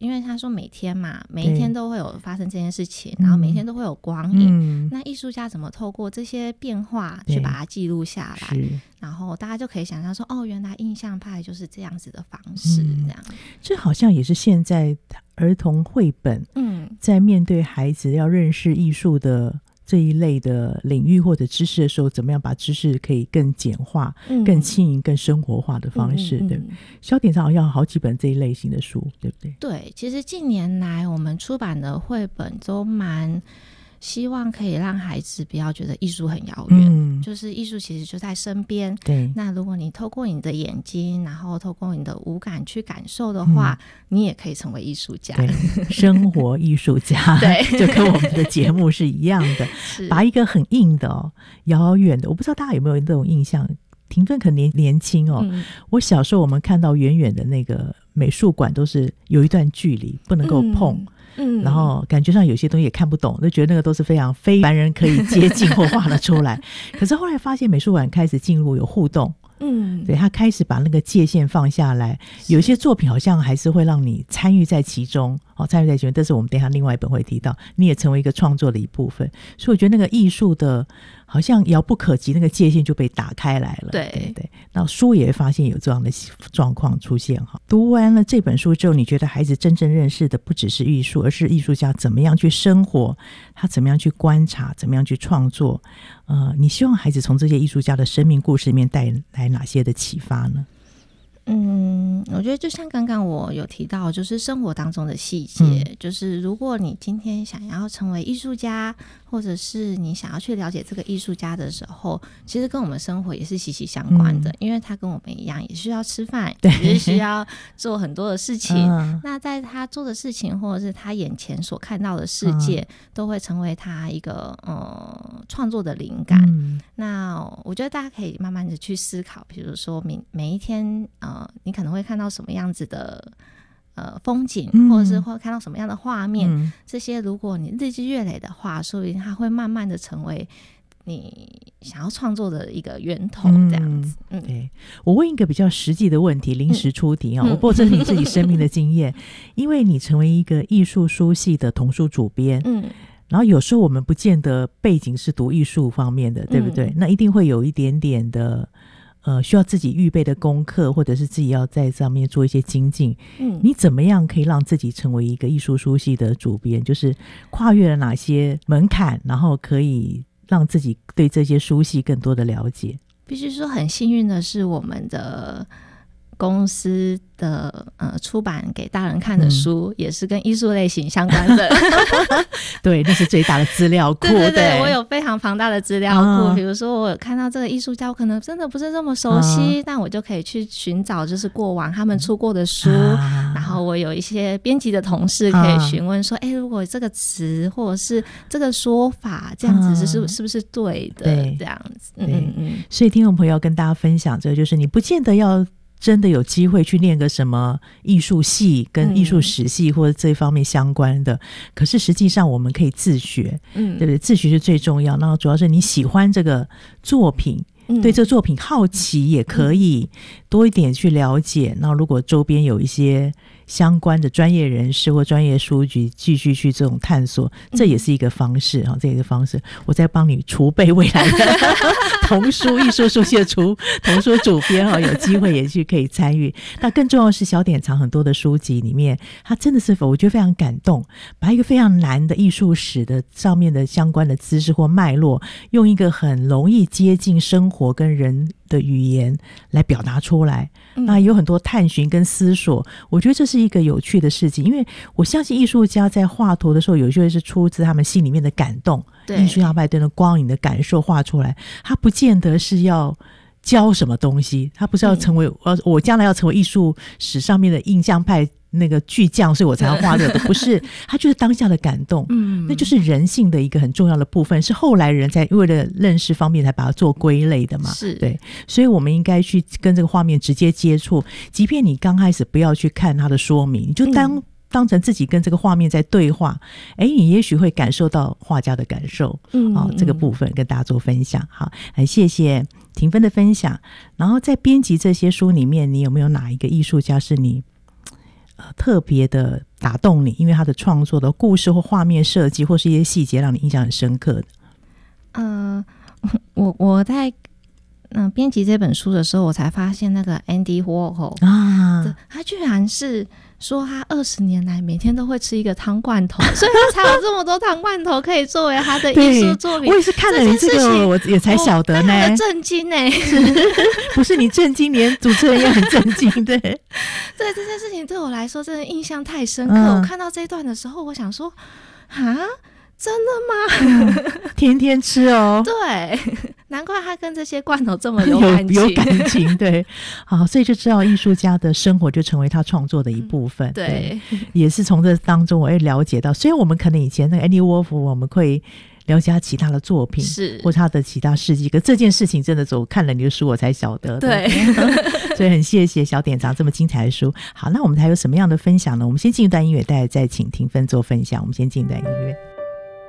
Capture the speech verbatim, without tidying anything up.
因为他说每天嘛，每一天都会有发生这件事情，然后每天都会有光影、嗯、那艺术家怎么透过这些变化去把它记录下来，然后大家就可以想象说，哦，原来印象派就是这样子的方式、嗯、这样。 这好像也是现在儿童绘本嗯，在面对孩子要认识艺术的这一类的领域或者知识的时候，怎么样把知识可以更简化、嗯、更轻盈、更生活化的方式、嗯嗯嗯、对。小典藏好像有好几本这一类型的书，对不对？ 对，其实近年来我们出版的绘本都蛮希望可以让孩子不要觉得艺术很遥远、嗯、就是艺术其实就在身边。 对， 那如果你透过你的眼睛，然后透过你的五感去感受的话、嗯、你也可以成为艺术家。 对，生活艺术家对，就跟我们的节目是一样的把一个很硬的哦，遥远的，我不知道大家有没有这种印象，庭芬可能 年, 年轻哦、嗯、我小时候我们看到远远的那个美术馆都是有一段距离不能够碰、嗯嗯，然后感觉上有些东西也看不懂，就觉得那个都是非常非凡人可以接近或画得出来可是后来发现美术馆开始进入有互动，嗯，对，他开始把那个界限放下来，有些作品好像还是会让你参与在其中哦，参与在其中，这是我们等一下另外一本会提到，你也成为一个创作的一部分，所以我觉得那个艺术的好像遥不可及，那个界限就被打开来了。 对对对，那书也会发现有这样的状况出现哈。读完了这本书之后，你觉得孩子真正认识的不只是艺术，而是艺术家怎么样去生活，他怎么样去观察，怎么样去创作。呃，你希望孩子从这些艺术家的生命故事里面带来哪些的启发呢？ 嗯，我觉得就像刚刚我有提到，就是生活当中的细节、嗯、就是如果你今天想要成为艺术家，或者是你想要去了解这个艺术家的时候，其实跟我们生活也是息息相关的、嗯、因为他跟我们一样也需要吃饭，也是需要做很多的事情、嗯、那在他做的事情或者是他眼前所看到的世界、嗯、都会成为他一个呃创作的灵感、嗯、那我觉得大家可以慢慢的去思考，比如说每每一天呃你可能会看到什么样子的呃风景、嗯、或者是会看到什么样的画面、嗯、这些如果你日积月累的话，说不定它会慢慢的成为你想要创作的一个源头这样子。 嗯, 嗯对，我问一个比较实际的问题，临时出题、哦嗯、我不过这是你自己生命的经验因为你成为一个艺术书系的童书主编，嗯，然后有时候我们不见得背景是读艺术方面的，对不对、嗯、那一定会有一点点的呃，需要自己预备的功课，或者是自己要在上面做一些精进。嗯，你怎么样可以让自己成为一个艺术书系的主编？就是跨越了哪些门槛，然后可以让自己对这些书系更多的了解？ 必须说，很幸运的是，我们的公司的呃出版给大人看的书、嗯、也是跟艺术类型相关的对，那是最大的资料库。 对对对，我有非常庞大的资料库、嗯、比如说我有看到这个艺术家我可能真的不是这么熟悉、嗯、但我就可以去寻找就是过往他们出过的书、嗯、然后我有一些编辑的同事可以询问说哎、嗯，如果这个词或者是这个说法这样子是、嗯、是不是对的，对，这样子。嗯嗯， 所以听众朋友要跟大家分享这个，就是你不见得要真的有机会去念个什么艺术系跟艺术史系或者这方面相关的、嗯、可是实际上我们可以自学，嗯，对不对？自学是最重要，然后主要是你喜欢这个作品、嗯、对这作品好奇也可以多一点去了解，然后如果周边有一些相关的专业人士或专业书局继续去这种探索，这也是一个方式、嗯、这个方式我在帮你储备未来的童书艺术书系的童书主编有机会也去可以参与。那更重要的是小典藏很多的书籍里面，它真的是我觉得非常感动，把一个非常难的艺术史的上面的相关的知识或脉络，用一个很容易接近生活跟人的语言来表达出来、嗯、那有很多探寻跟思索，我觉得这是一个有趣的事情，因为我相信艺术家在画图的时候有些是出自他们心里面的感动，艺术家把对那光影的感受画出来，他不见得是要教什么东西，他不是要成为、嗯、我将来要成为艺术史上面的印象派那个巨匠，所以我才要画这个不是，他就是当下的感动，嗯，那就是人性的一个很重要的部分，是后来人在为了认识方面才把它做归类的嘛， 是， 对，所以我们应该去跟这个画面直接接触，即便你刚开始不要去看它的说明，你就当、嗯当成自己跟这个画面在对话，哎，你也许会感受到画家的感受，嗯、哦，这个部分跟大家做分享。好，很谢谢庭芬的分享。然后在编辑这些书里面，你有没有哪一个艺术家是你呃特别的打动你，因为他的创作的故事或画面设计或是一些细节让你印象很深刻的？ 呃，我我在嗯编辑这本书的时候，我才发现那个 Andy Warhol 啊， 他居然是说他二十年来每天都会吃一个汤罐头，所以他才有这么多汤罐头可以作为他的艺术作品。 我也是看了你这个，我也才晓得呢。 我非常的震惊呢， 不是你震惊，连主持人也很震惊。对，对这件事情对我来说真的印象太深刻。嗯、我看到这一段的时候，我想说，啊，真的吗？ 嗯、天天吃哦。 对。难怪他跟这些罐头这么有感情， 有, 有感情，对，好，所以就知道艺术家的生活就成为他创作的一部分。嗯、对, 对，也是从这当中我会了解到，虽然我们可能以前那个 Andy Warhol 我们会了解他其他的作品，是或他的其他事迹，可这件事情真的走看了你的书我才晓得。 对， 所以很谢谢小典藏这么精彩的书。好，那我们还有什么样的分享呢？我们先进一段音乐，待会再请庭芬做分享。我们先进一段音乐。